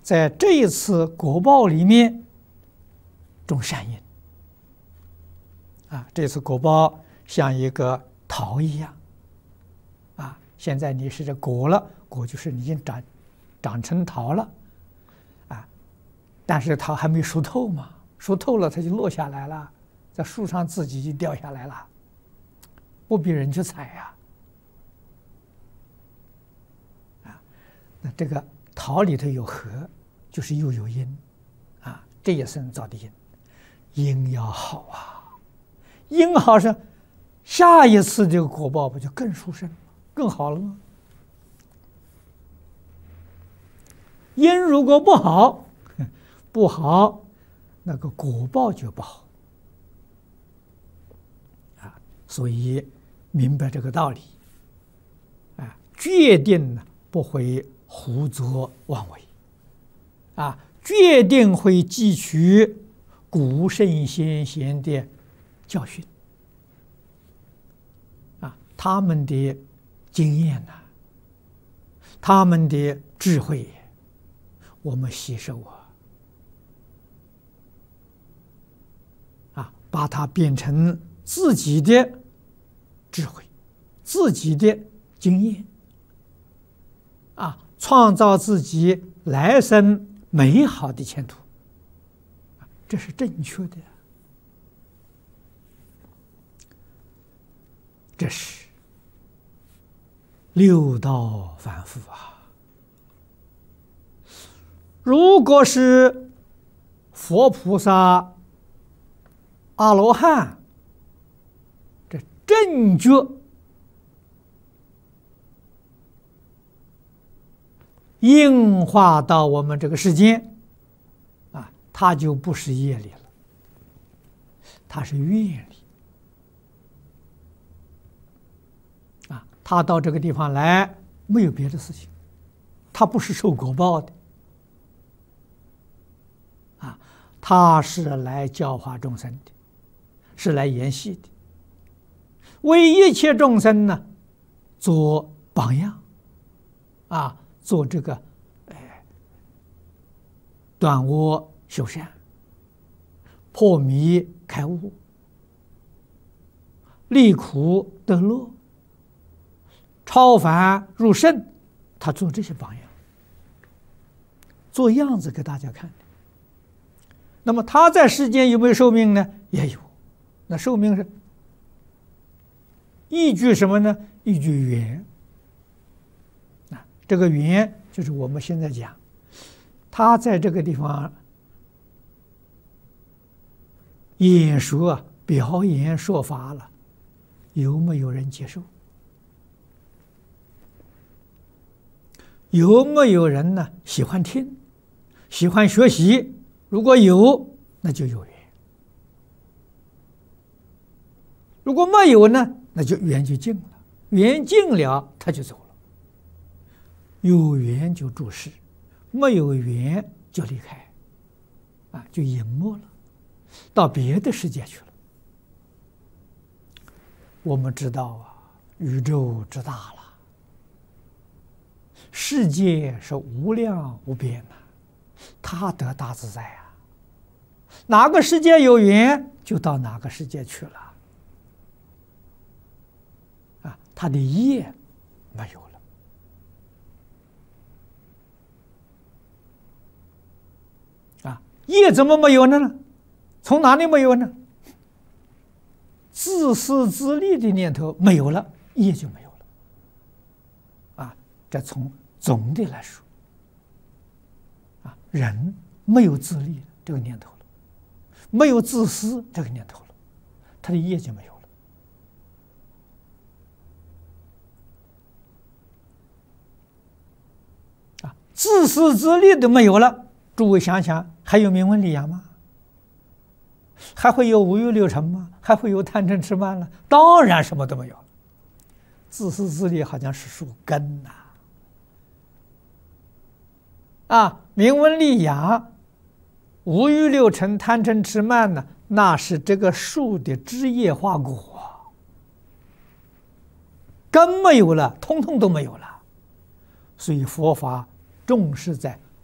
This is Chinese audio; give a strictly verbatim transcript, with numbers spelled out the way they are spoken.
在这一次果报里面种善因。啊，这次果报像一个桃一样。啊，现在你是这果了，果就是你已经长长成桃了。啊，但是桃还没熟透嘛，熟透了它就落下来了，在树上自己就掉下来了，不比人去采呀。啊，那这个桃里头有核，就是又有因，啊，这也是造的因，因要好啊，因好是下一次这个果报不就更殊胜了，更好了吗？因如果不好，不好，那个果报就不好啊。所以明白这个道理啊，决定呢不会胡作妄为啊，决定会汲取古圣先贤的教训啊，他们的经验呐、啊，他们的智慧，我们吸收啊，啊，把它变成自己的智慧，自己的经验，啊，创造自己来生美好的前途，这是正确的。这是六道反复啊。如果是佛菩萨、阿罗汉，这正觉应化到我们这个世间啊，它就不是业力了，它是愿力啊。他到这个地方来，没有别的事情，他不是受果报的。他是来教化众生的，是来演戏的，为一切众生呢做榜样，啊，做这个，哎，断恶修善，破迷开悟，离苦得乐，超凡入圣，他做这些榜样，做样子给大家看的。那么他在世间有没有寿命呢？也有。那寿命是依据什么呢？依据缘。啊，这个缘就是我们现在讲，他在这个地方演说、表演、说法了，有没有人接受？有没有人呢喜欢听、喜欢学习？如果有，那就有缘；如果没有呢，那就缘就尽了。缘尽了，他就走了。有缘就注释，没有缘就离开，啊，就隐没了，到别的世界去了。我们知道啊，宇宙之大了，世界是无量无边的，他得大自在啊。哪个世界有缘，就到哪个世界去了，啊，他的业没有了，啊，业怎么没有了呢？从哪里没有呢？自私自利的念头没有了，业就没有了，啊，这从总的来说，啊，人没有自利这个念头了。没有自私这个念头了，他的业就没有了。啊，自私自利都没有了，诸位想想，还有名闻利养吗？还会有五欲六尘吗？还会有贪嗔痴慢了？当然什么都没有了。自私自利好像是树根呐、啊，啊，名闻利养。五欲六尘、贪嗔痴慢呢，那是这个树的枝叶花果，根没有了，通通都没有了。所以佛法重视在